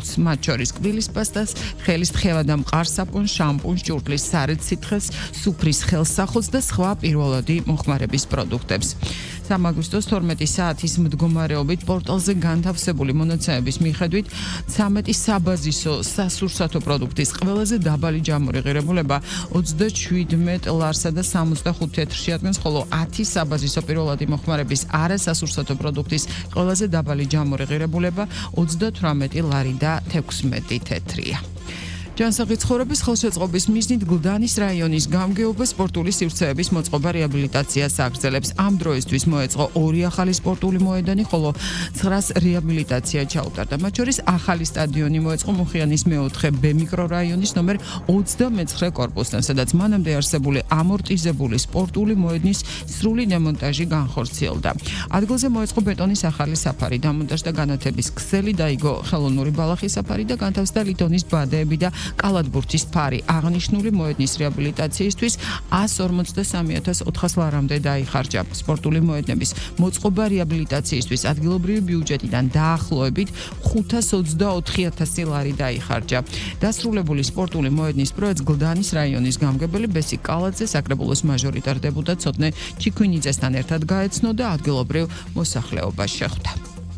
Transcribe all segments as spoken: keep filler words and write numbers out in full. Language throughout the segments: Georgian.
პროდუქტს, მათ შორის კბილის პასტას, ხელის თხევა და მყარ საპონს, შამპუნს, ჭურჭლის სარეთ სითხეს, სუფრის ხელსახოts და სხვა პირველადი მოხმარების პროდუქტებს. სამი აგვისტოს თორმეტი საათის მდგომარეობით პორტალზე განთავსებული მონაცემების მიხედვით ცამეტი საბაზისო სასურსათო პროდუქტის ყველაზე დაბალი ჯამური ღირებულება ოცდაშვიდმეტ ლარსა და სამოცდახუთ თეთრში ადგენს, ხოლო ათი საბაზისო პირველადი მოხმარების არასასურსათო პროდუქტის ყველაზე დაბალი ჯამური ღირებულება ოცდათვრამეტი ლარი და თექვსმეტი თეთრია. ჯანსაღი ცხოვრების ხელშეწყობის მიზნით გლდანის რაიონის გამგეობა სპორტული სივრცეების მოწყობა რეაბილიტაციას აგრძელებს. ამ დროისთვის მოეწყო ორი ახალი სპორტული მოედანი, ხოლო ცხრას რეაბილიტაცია ჩაუტარდა. მათ შორის ახალი სტადიონი მოეწყო მუხიანის მეოთხე ბ მიკრორაიონის ნომერ ოცდამეცხრე კორპუსთან, სადაც მანამდე არსებული ამორტიზებული სპორტული მოედნის სრული დემონტაჟი განხორციელდა. ადგილზე მოეწყო ბეტონის ახალი საფარი, დამონტაჟდა განათების ქსელი, დაიგო ხელოვნური ბალახის საფარი და განთავსდა ლითონის ბადეები და კალათბურთის ფარი. აღნიშნული მოედნის რეაბილიტაციისთვის ას ორმოცდასამი ათას ოთხას ლარამდე დაიხარჯა. სპორტული მოედნების მოწყობა რეაბილიტაციისთვის ადგილობრივი ბიუჯეტიდან დაახლოებით ხუთას ოცდაოთხი ათასი ლარი დაიხარჯა. დასრულებული სპორტული მოედნის პროექტს გლდანის რაიონის გამგებელი ბესი კალაძე, საკრებულოს მაჟორიტარ დეპუტატ ცოტნე ჩიქვინიძესთან ერთად გაეცნო და ადგილობრივ მოსახლეობას შეხვდა.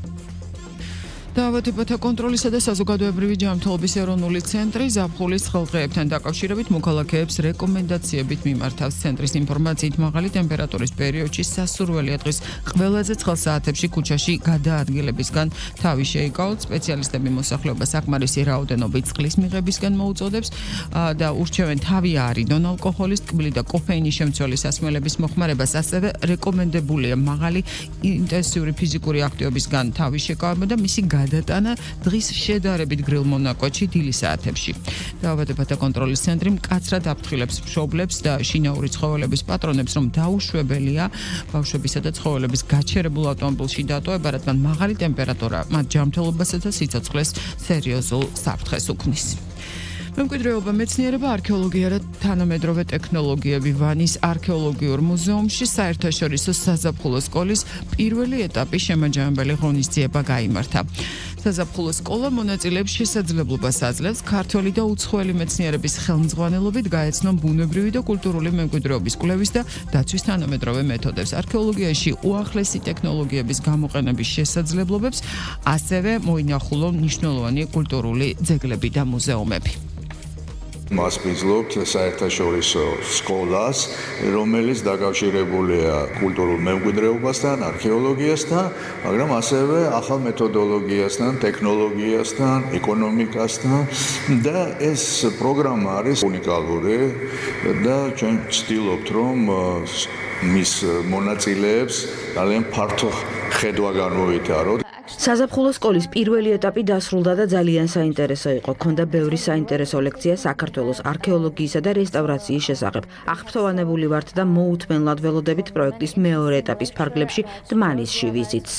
დაავადებათა კონტროლისა და საზოგადოებრივი ჯანმრთელობის ეროვნული ცენტრი ზაფხულის ხელდღეებთან დაკავშირებით მოქალაქეებს რეკომენდაციებით მიმართავს. ცენტრის ინფორმაციით მაღალი ტემპერატურის პერიოდში სასურველია დღის ყველაზე ცხელ საათებში ქუჩაში გადაადგილებისგან თავი შეიკავოთ. სპეციალისტები მოსახლეობას საკმარისი რაოდენობით წყლის მიღებისგან მოუწოდებს და ურჩევენ თავი არიდონ ალკოჰოლის, ტკბილი და კოფეინის შემცველი სასმელების მოხმარებას. ასევე რეკომენდებულია მაღალი ინტენსიური ფიზიკური აქტივობისგან თავის შეკავება და მისი გადატანა დღის შედარებით გრილ მონაკვეთში დილის საათებში. დაავადებათა კონტროლის ცენტრი მკაცრად აფრთხილებს მშობლებს და შინაური ცხოველების პატრონებს, რომ დაუშვებელია ბავშვებისა და ცხოველების გაჩერებულ ავტომობილში დატოვება, რადგან მაღალი ტემპერატურა მათ ჯანმრთელობასა და სიცოცხლეს სერიოზულ საფრთხეს უქმნის. მემკვიდრეობა, მეცნიერება, არქეოლოგია და თანამედროვე ტექნოლოგიები. ვანის არქეოლოგიურ მუზეუმში საერთაშორისო საზაფხულო სკოლის პირველი ეტაპის შემაჯამებელი ღონისძიება გაიმართა. საზაფხულო სკოლა მონაწილეებს შესაძლებლობას აძლევს ქართველი და უცხოელი მეცნიერების ხელმძღვანელობით გაეცნონ ბუნებრივი და კულტურული მემკვიდრეობის კვლევის და დაცვის თანამედროვე მეთოდებს, არქეოლოგიაში უახლესი ტექნოლოგიების გამოყენების შესაძლებლობებს, ასევე მოინახულონ მნიშვნელოვანი კულტურული ძეგლები და მუზეუმები. მას ვიძლებთ საერთაშორისო სკოლას, რომელიც დაკავშირებულია კულტურულ მემკვიდრეობასთან, არქეოლოგიასთან, მაგრამ ასევე ახალ მეთოდოლოგიასთან, ტექნოლოგიასთან, ეკონომიკასთან და ეს პროგრამა არის უნიკალური და ჩვენ ვცდილობთ, რომ მის მონაწილეებს ძალიან ფართო ხედვა განუვითაროთ. საზაფხულო სკოლის პირველი ეტაპი დასრულდა და ძალიან საინტერესო იყო. ქონდა ბევრი საინტერესო ლექცია საქართველოს არქეოლოგიისა და რესტავრაციის შესახებ. აღფრთოვანებული ვართ და მოუთმენლად ველოდებით პროექტის მეორე ეტაპის ფარგლებში დმანისში ვიზიტს.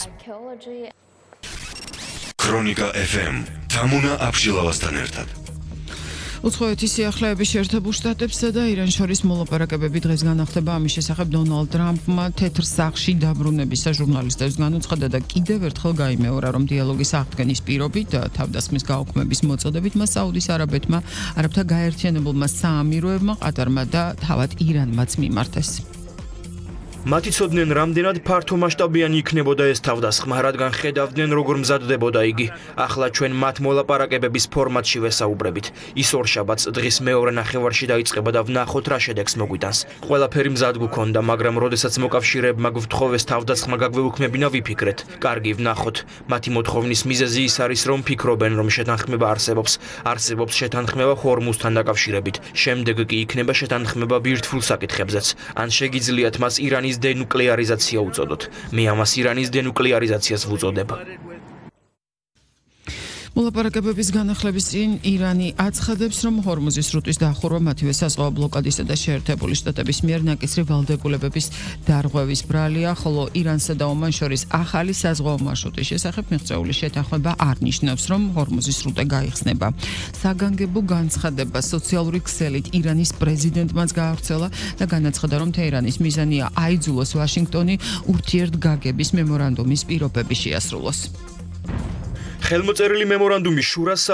ქრონიკა ეფ ემ თამუნა აბშილავასთან ერთად. უცხოეთის სიახლეების შეერთებულ შტატებსა და ირანს შორის მოლაპარაკებები დღეს განახდება. ამის შესახებ დონალდ ტრამპმა თეთრ სახლში დაბრუნებისა ჟურნალისტებს განუცხადა და კიდევ ერთხელ გაიმეორა, რომ დიალოგის აღდგენის პირობით თავდასხმის გაუქმების მოწოდებით მას საუდის არაბეთმა, არაბთა გაერთიანებულმა საამიროებმა, ყატარმა და თავად ირანმაც მიმართეს. მათი ცოდნენ რამდენად ფართომასშტაბიანი იქნებოდა ეს თავდასხმა, რადგან ხედავდნენ როგორ მზადდებოდა იგი. ახლა ჩვენ მათ მოლაპარაკებების ფორმატში ვესაუბრებით. ის ორშაბათს დღის მეორე ნახევარში დაიწყება და ვნახოთ რა შედეგს მოგვიტანს. ყველაფერი მზად გვქონდა, მაგრამ როდესაც მოკავშირეებმა გვთხოვეს თავდასხმა გაგვეუქმებინა, ვიფიქრეთ. კარგი, ვნახოთ. მათი მოთხოვნის მიზეზი ის არის, რომ ფიქრობენ, რომ შეთანხმება არსებობს. არსებობს შეთანხმება ჰორმუზთან დაკავშირებით. შემდეგ კი იქნება შეთანხმება ბირთვულ საკითხებზეც. ან შეგიძლიათ მას ირანის დენუკლეარიზაცია უწოდოთ. მე ამას ირანის დენუკლეარიზაციას ვუწოდებ. მოლაპარაკებების განახლების წინ ირანი აცხადებს, რომ ჰორმუზის სრუტის დახურვა მათივე საზღვაო ბლოკადისა და შეერთებული შტატების მიერ ნაკისრი ვალდებულებების დარღვევის ბრალია, ხოლო ირანსა და ომანს შორის ახალი საზღვაო მარშრუტის შესახებ მიღწეული შეთანხმება არ ნიშნავს, რომ ჰორმუზის სრუტე გაიხსნება. საგანგებო განცხადება სოციალური ქსელით ირანის პრეზიდენტმაც გაავრცელა და განაცხადა, რომ თეირანის მიზანია აიძულოს ვაშინგტონი ურთიერთგაგების მემორანდუმის პირობები შეასრულოს. ხელმოწერილი მემორანდუმის შურას